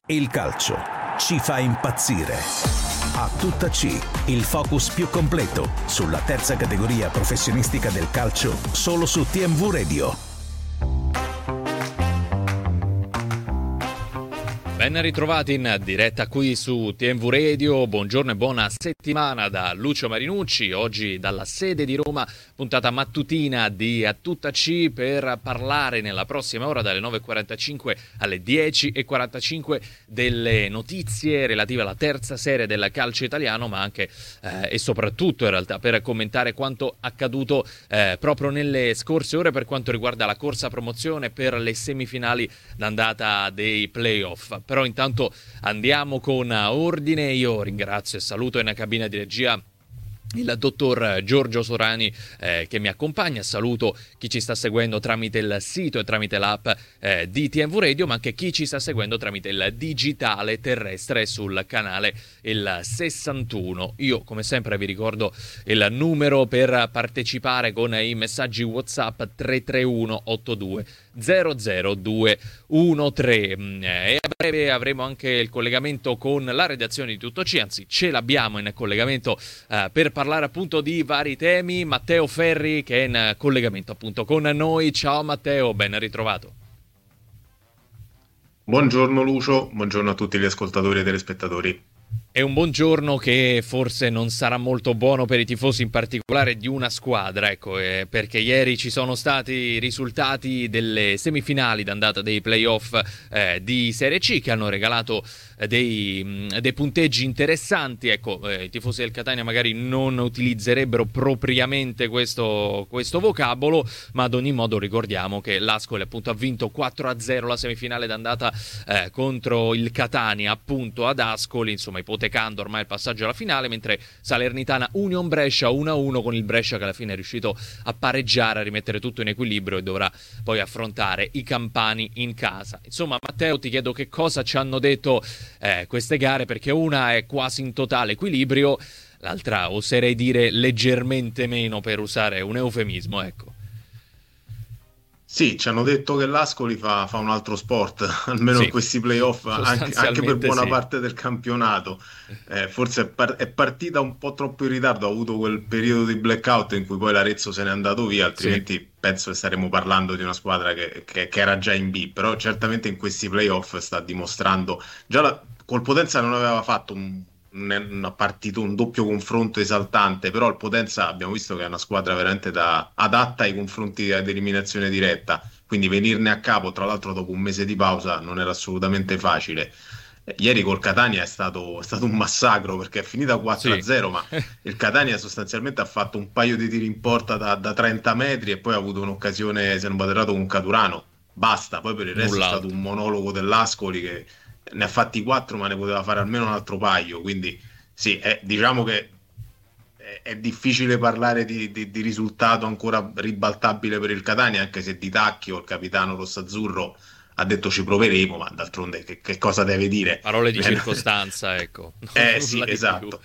Il calcio ci fa impazzire. A tutta C, il focus più completo sulla terza categoria professionistica del calcio, solo su TMV Radio. Ben ritrovati in diretta qui su TMV Radio, buongiorno e buona settimana da Lucio Marinucci, oggi dalla sede di Roma, puntata mattutina di A Tutta C per parlare nella prossima ora dalle 9.45 alle 10.45 delle notizie relative alla terza serie del calcio italiano, ma anche e soprattutto in realtà per commentare quanto accaduto proprio nelle scorse ore per quanto riguarda la corsa promozione per le semifinali d'andata dei playoff. Però intanto andiamo con ordine. Io ringrazio e saluto in cabina di regia il dottor Giorgio Sorani che mi accompagna. Saluto chi ci sta seguendo tramite il sito e tramite l'app di TMV Radio, ma anche chi ci sta seguendo tramite il digitale terrestre sul canale il 61. Io come sempre vi ricordo il numero per partecipare con i messaggi WhatsApp 331 82 00213 e a breve avremo anche il collegamento con la redazione di Tutto C, anzi ce l'abbiamo in collegamento per parlare appunto di vari temi. Matteo Ferri che è in collegamento appunto con noi. Ciao Matteo, ben ritrovato. Buongiorno Lucio, buongiorno a tutti gli ascoltatori e telespettatori. È un buongiorno che forse non sarà molto buono per i tifosi, in particolare di una squadra, ecco, perché ieri ci sono stati i risultati delle semifinali d'andata dei playoff di Serie C che hanno regalato dei punteggi interessanti. Ecco, i tifosi del Catania magari non utilizzerebbero propriamente questo vocabolo, ma ad ogni modo ricordiamo che l'Ascoli appunto ha vinto 4-0 la semifinale d'andata contro il Catania appunto ad Ascoli, insomma ipotecando ormai il passaggio alla finale, mentre Salernitana Union Brescia 1-1 con il Brescia che alla fine è riuscito a pareggiare, a rimettere tutto in equilibrio e dovrà poi affrontare i campani in casa. Insomma Matteo, ti chiedo che cosa ci hanno detto queste gare, perché una è quasi in totale equilibrio, l'altra oserei dire leggermente meno, per usare un eufemismo, ecco. Sì, ci hanno detto che l'Ascoli fa un altro sport, almeno sì, in questi playoff, anche per buona parte del campionato. Forse è partita un po' troppo in ritardo, ha avuto quel periodo di blackout in cui poi l'Arezzo se n'è andato via, altrimenti penso che staremo parlando di una squadra che era già in B, però certamente in questi playoff sta dimostrando, col Potenza non aveva fatto una partita, un doppio confronto esaltante, però il Potenza abbiamo visto che è una squadra veramente adatta ai confronti ad eliminazione diretta, quindi venirne a capo tra l'altro dopo un mese di pausa non era assolutamente facile. Ieri col Catania è stato un massacro perché è finita 4-0, ma il Catania sostanzialmente ha fatto un paio di tiri in porta da 30 metri e poi ha avuto un'occasione, se non vado errato, con Caturano, basta. Poi per il resto è stato un monologo dell'Ascoli che ne ha fatti 4 ma ne poteva fare almeno un altro paio, quindi sì, diciamo che è difficile parlare di risultato ancora ribaltabile per il Catania, anche se Di Tacchio, il capitano rossazzurro, ha detto ci proveremo, ma d'altronde che cosa deve dire? Parole di circostanza, ecco. Sì, esatto.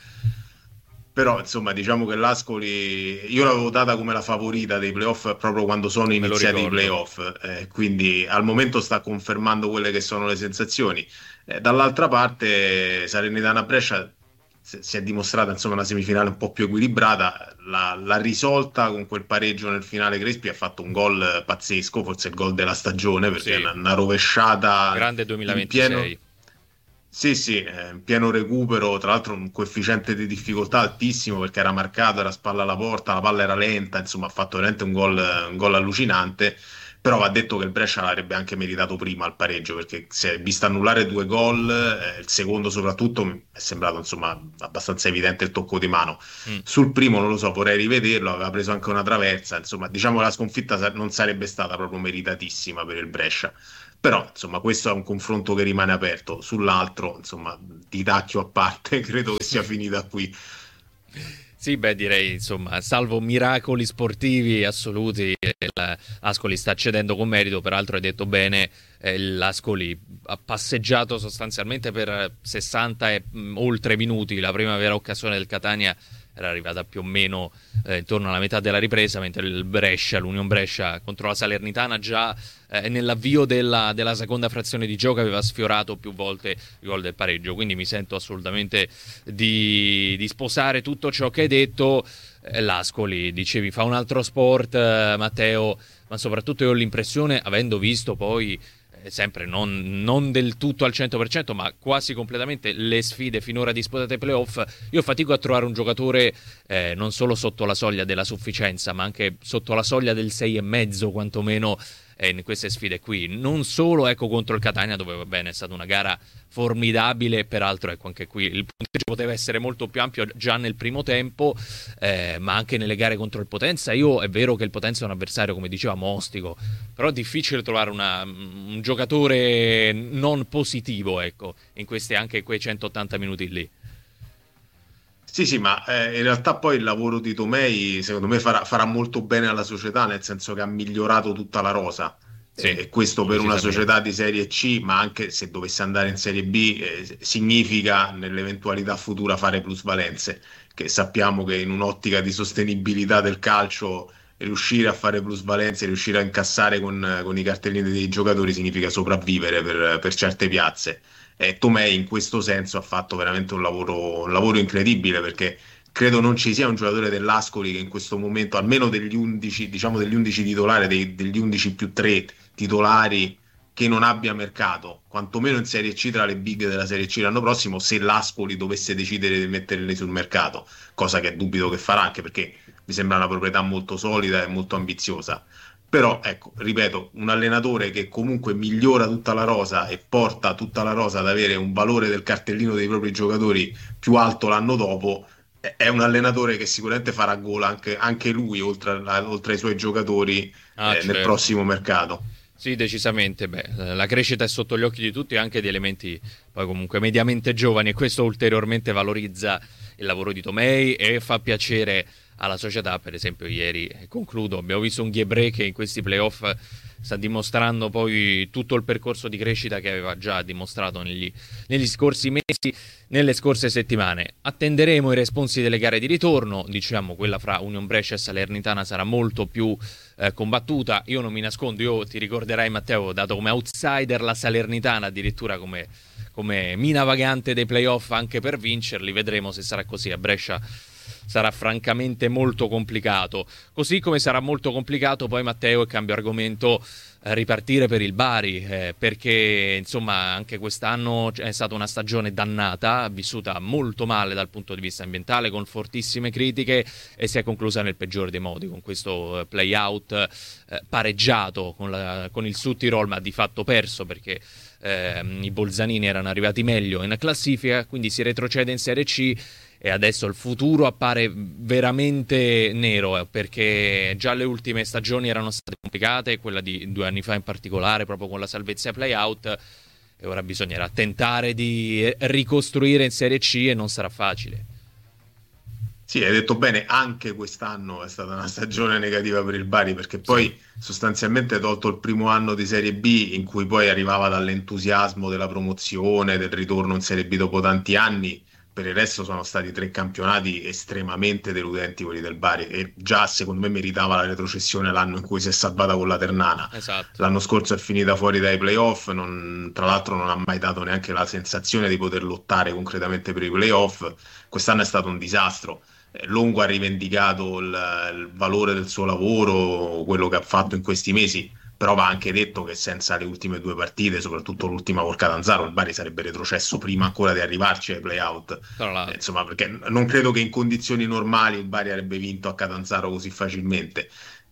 Però insomma diciamo che l'Ascoli io l'avevo data come la favorita dei playoff proprio quando sono iniziati i playoff, quindi al momento sta confermando quelle che sono le sensazioni. Dall'altra parte Salernitana Brescia si è dimostrata insomma una semifinale un po' più equilibrata, l'ha risolta con quel pareggio nel finale. Crespi ha fatto un gol pazzesco, forse il gol della stagione, perché è una rovesciata grande 2026. Sì, in pieno recupero, tra l'altro un coefficiente di difficoltà altissimo perché era marcato, era spalla alla porta, la palla era lenta, insomma ha fatto veramente un gol allucinante, però va detto che il Brescia l'avrebbe anche meritato prima il pareggio perché si è visto annullare 2 gol, il secondo soprattutto mi è sembrato insomma abbastanza evidente il tocco di mano. Sul primo non lo so, vorrei rivederlo, aveva preso anche una traversa, insomma diciamo che la sconfitta non sarebbe stata proprio meritatissima per il Brescia. Però, insomma, questo è un confronto che rimane aperto. Sull'altro, insomma, Di Tacchio a parte, credo che sia finita qui. Sì, beh, direi, insomma, salvo miracoli sportivi assoluti, l'Ascoli sta cedendo con merito. Peraltro hai detto bene, l'Ascoli ha passeggiato sostanzialmente per 60 e oltre minuti. La prima vera occasione del Catania era arrivata più o meno intorno alla metà della ripresa, mentre l'Union Brescia contro la Salernitana già nell'avvio della seconda frazione di gioco aveva sfiorato più volte il gol del pareggio, quindi mi sento assolutamente di sposare tutto ciò che hai detto. L'Ascoli, dicevi, fa un altro sport, Matteo, ma soprattutto io ho l'impressione, avendo visto poi sempre non del tutto al 100%, ma quasi completamente le sfide finora disputate ai playoff, io fatico a trovare un giocatore non solo sotto la soglia della sufficienza, ma anche sotto la soglia del 6,5 quantomeno in queste sfide qui. Non solo contro il Catania, dove va bene, è stata una gara formidabile, peraltro anche qui il punteggio poteva essere molto più ampio già nel primo tempo, ma anche nelle gare contro il Potenza. È vero che il Potenza è un avversario, come dicevamo, ostico, però è difficile trovare un giocatore non positivo in quei 180 minuti lì. Sì, ma in realtà poi il lavoro di Tomei secondo me farà molto bene alla società, nel senso che ha migliorato tutta la rosa. Sì, e questo per una società di Serie C, ma anche se dovesse andare in Serie B, significa nell'eventualità futura fare plusvalenze, che sappiamo che in un'ottica di sostenibilità del calcio riuscire a fare plusvalenze, riuscire a incassare con i cartellini dei giocatori significa sopravvivere per certe piazze. Tomei in questo senso ha fatto veramente un lavoro incredibile, perché credo non ci sia un giocatore dell'Ascoli che in questo momento, almeno degli 11, diciamo degli 11 titolari, degli 11 più 3 titolari, che non abbia mercato, quantomeno in Serie C, tra le big della Serie C l'anno prossimo, se l'Ascoli dovesse decidere di metterli sul mercato, cosa che dubito che farà, anche perché mi sembra una proprietà molto solida e molto ambiziosa. Però, ecco, ripeto, un allenatore che comunque migliora tutta la rosa e porta tutta la rosa ad avere un valore del cartellino dei propri giocatori più alto l'anno dopo, è un allenatore che sicuramente farà gol anche lui, oltre ai suoi giocatori, certo, nel prossimo mercato. Sì, decisamente. La crescita è sotto gli occhi di tutti, anche di elementi poi comunque mediamente giovani, e questo ulteriormente valorizza il lavoro di Tomei e fa piacere alla società. Per esempio ieri, concludo, abbiamo visto un Ghebré che in questi playoff sta dimostrando poi tutto il percorso di crescita che aveva già dimostrato negli scorsi mesi, nelle scorse settimane. Attenderemo i responsi delle gare di ritorno, diciamo quella fra Union Brescia e Salernitana sarà molto più combattuta. Io non mi nascondo, io ti ricorderai, Matteo, ho dato come outsider la Salernitana, addirittura come mina vagante dei playoff anche per vincerli. Vedremo se sarà così. A Brescia sarà francamente molto complicato, così come sarà molto complicato poi, Matteo, e cambio argomento, ripartire per il Bari, perché insomma anche quest'anno è stata una stagione dannata, vissuta molto male dal punto di vista ambientale, con fortissime critiche, e si è conclusa nel peggiore dei modi, con questo play-out pareggiato con il Sud Tirol, ma di fatto perso, perché i bolzanini erano arrivati meglio in classifica, quindi si retrocede in Serie C. E adesso il futuro appare veramente nero, perché già le ultime stagioni erano state complicate, quella di 2 anni fa in particolare, proprio con la salvezza ai play-out, e ora bisognerà tentare di ricostruire in Serie C, e non sarà facile. Sì, hai detto bene, anche quest'anno è stata una stagione negativa per il Bari, perché poi sostanzialmente, tolto il primo anno di Serie B, in cui poi arrivava dall'entusiasmo della promozione, del ritorno in Serie B dopo tanti anni, per il resto sono stati 3 campionati estremamente deludenti quelli del Bari, e già secondo me meritava la retrocessione l'anno in cui si è salvata con la Ternana. Esatto. L'anno scorso è finita fuori dai playoff, tra l'altro non ha mai dato neanche la sensazione di poter lottare concretamente per i playoff. Quest'anno è stato un disastro. Longo ha rivendicato il valore del suo lavoro, quello che ha fatto in questi mesi, però va anche detto che senza le ultime 2 partite, soprattutto l'ultima col Catanzaro, il Bari sarebbe retrocesso prima ancora di arrivarci ai play-out. Insomma, perché non credo che in condizioni normali il Bari avrebbe vinto a Catanzaro così facilmente.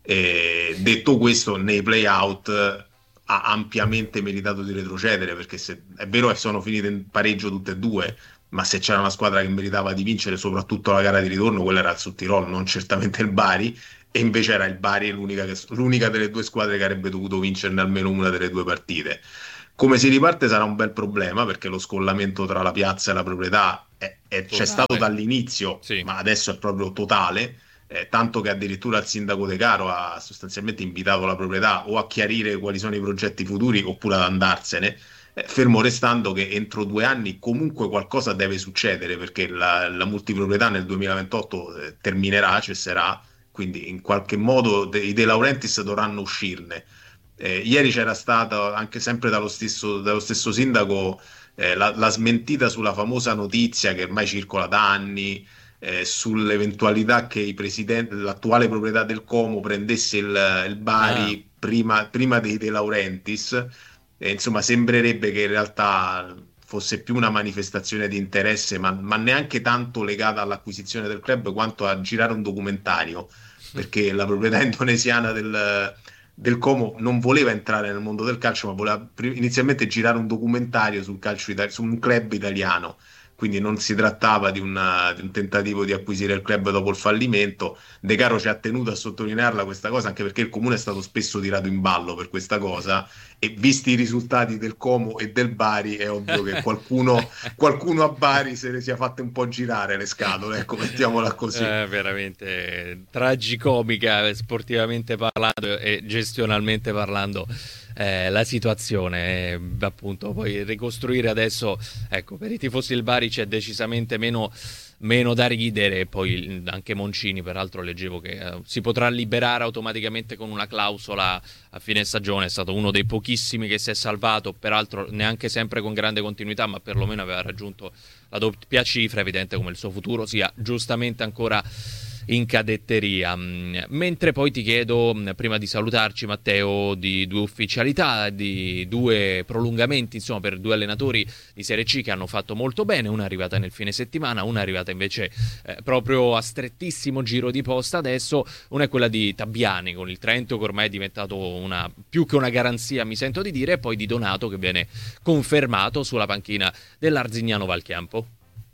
Detto questo, nei play-out ha ampiamente meritato di retrocedere, perché è vero che sono finite in pareggio tutte e 2, ma se c'era una squadra che meritava di vincere soprattutto la gara di ritorno, quella era il Sud Tirol, non certamente il Bari. E invece era il Bari l'unica delle 2 squadre che avrebbe dovuto vincerne almeno una delle 2 partite. Come si riparte sarà un bel problema, perché lo scollamento tra la piazza e la proprietà c'è stato dall'inizio, sì, ma adesso è proprio totale, tanto che addirittura il sindaco De Caro ha sostanzialmente invitato la proprietà o a chiarire quali sono i progetti futuri oppure ad andarsene. fermo restando che entro 2 anni comunque qualcosa deve succedere, perché la multiproprietà nel 2028 terminerà, cesserà, quindi in qualche modo i De Laurentiis dovranno uscirne. Ieri c'era stata anche sempre dallo stesso sindaco la smentita sulla famosa notizia che ormai circola da anni, sull'eventualità che l'attuale proprietà del Como prendesse il Bari prima dei De Laurentiis. Insomma, sembrerebbe che in realtà fosse più una manifestazione di interesse, ma neanche tanto legata all'acquisizione del club quanto a girare un documentario, perché la proprietà indonesiana del Como non voleva entrare nel mondo del calcio, ma voleva inizialmente girare un documentario sul calcio su un club italiano. Quindi non si trattava di un tentativo di acquisire il club dopo il fallimento. De Caro ci ha tenuto a sottolinearla questa cosa, anche perché il comune è stato spesso tirato in ballo per questa cosa, e visti i risultati del Como e del Bari è ovvio che qualcuno a Bari se ne sia fatte un po' girare le scatole, ecco, mettiamola così. Veramente tragicomica sportivamente parlando e gestionalmente parlando la situazione, appunto. Poi ricostruire adesso, ecco, per i tifosi del Bari c'è decisamente meno da ridere. Poi anche Moncini, peraltro leggevo che si potrà liberare automaticamente con una clausola a fine stagione. È stato uno dei pochissimi che si è salvato, peraltro neanche sempre con grande continuità, ma perlomeno aveva raggiunto la doppia cifra. È evidente come il suo futuro sia giustamente ancora in cadetteria. Mentre poi ti chiedo, prima di salutarci Matteo, di due ufficialità, di due prolungamenti, insomma, per due allenatori di Serie C che hanno fatto molto bene. Una è arrivata nel fine settimana, una è arrivata invece proprio a strettissimo giro di posta adesso. Una è quella di Tabbiani con il Trento, che ormai è diventato più che una garanzia, mi sento di dire, e poi di Donato, che viene confermato sulla panchina dell'Arzignano Valchiampo.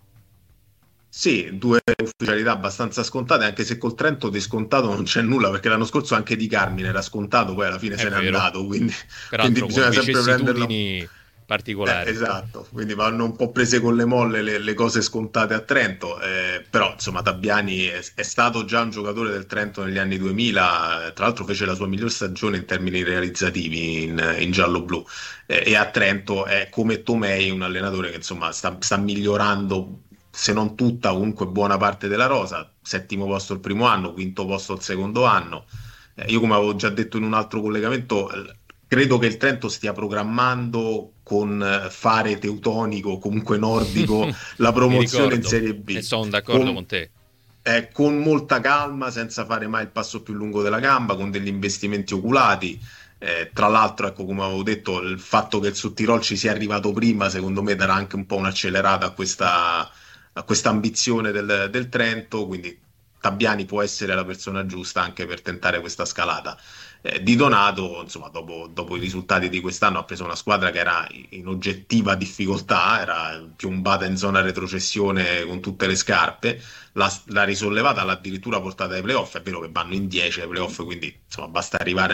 Sì, due ufficialità abbastanza scontate, anche se col Trento di scontato non c'è nulla, perché l'anno scorso anche Di Carmine era scontato, poi alla fine se n'è andato, quindi bisogna sempre prenderlo particolari. Esatto, quindi vanno un po' prese con le molle le cose scontate a Trento, però insomma Tabbiani è stato già un giocatore del Trento negli anni 2000, tra l'altro fece la sua miglior stagione in termini realizzativi in giallo-blu, e a Trento è come Tomei un allenatore che insomma sta migliorando, se non tutta, comunque buona parte della rosa. 7° posto il primo anno, 5° posto il secondo anno. Io, come avevo già detto in un altro collegamento, credo che il Trento stia programmando con fare teutonico, comunque nordico, la promozione in Serie B. E sono d'accordo con te. Con molta calma, senza fare mai il passo più lungo della gamba, con degli investimenti oculati. Tra l'altro, ecco, come avevo detto, il fatto che il Sudtirol ci sia arrivato prima, secondo me, darà anche un po' un'accelerata a questa ambizione del Trento, quindi Tabbiani può essere la persona giusta anche per tentare questa scalata. Di Donato, insomma, dopo i risultati di quest'anno, ha preso una squadra che era in oggettiva difficoltà, era piombata in zona retrocessione con tutte le scarpe, l'ha risollevata, l'ha addirittura portata ai playoff. È vero che vanno in 10 ai playoff, quindi insomma basta arrivare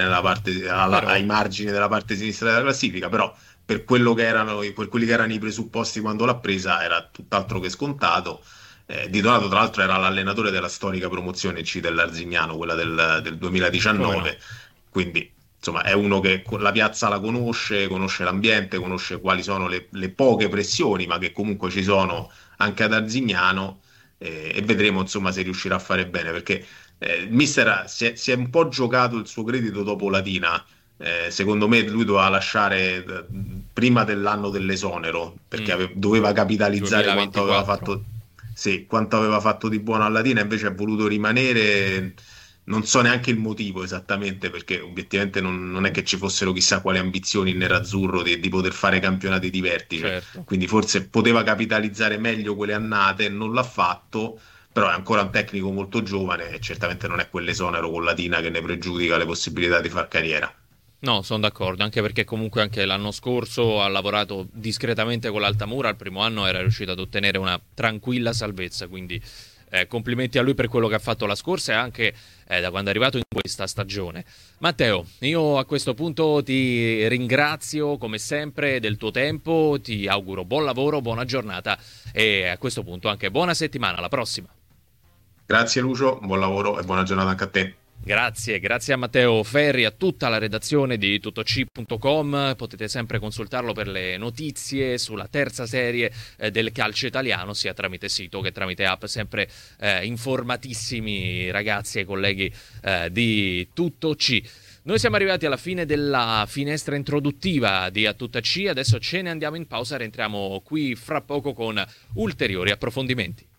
ai margini della parte sinistra della classifica, però per quelli che erano i presupposti quando l'ha presa era tutt'altro che scontato. Di Donato, tra l'altro, era l'allenatore della storica promozione C dell'Arzignano, quella del 2019, quindi insomma è uno che la piazza la conosce l'ambiente, conosce quali sono le poche pressioni, ma che comunque ci sono anche ad Arzignano, e vedremo insomma se riuscirà a fare bene, perché il mister si è un po' giocato il suo credito dopo Latina. Secondo me lui doveva lasciare prima dell'anno dell'esonero, perché doveva capitalizzare 2024. Quanto aveva fatto di buono a Latina, invece ha voluto rimanere. Non so neanche il motivo esattamente, perché obiettivamente non è che ci fossero chissà quali ambizioni in nerazzurro di poter fare campionati di vertice, certo. Quindi forse poteva capitalizzare meglio quelle annate, non l'ha fatto, però è ancora un tecnico molto giovane e certamente non è quell'esonero con Latina che ne pregiudica le possibilità di far carriera. No, sono d'accordo, anche perché comunque anche l'anno scorso ha lavorato discretamente con l'Altamura, al primo anno era riuscito ad ottenere una tranquilla salvezza, quindi complimenti a lui per quello che ha fatto la scorsa e anche da quando è arrivato in questa stagione. Matteo, io a questo punto ti ringrazio come sempre del tuo tempo, ti auguro buon lavoro, buona giornata e a questo punto anche buona settimana, alla prossima. Grazie Lucio, buon lavoro e buona giornata anche a te. Grazie a Matteo Ferri, a tutta la redazione di tuttoc.com. Potete sempre consultarlo per le notizie sulla terza serie del calcio italiano, sia tramite sito che tramite app. Sempre informatissimi ragazzi e colleghi di Tuttoc. Noi siamo arrivati alla fine della finestra introduttiva di A Tutta C, adesso ce ne andiamo in pausa, rientriamo qui fra poco con ulteriori approfondimenti.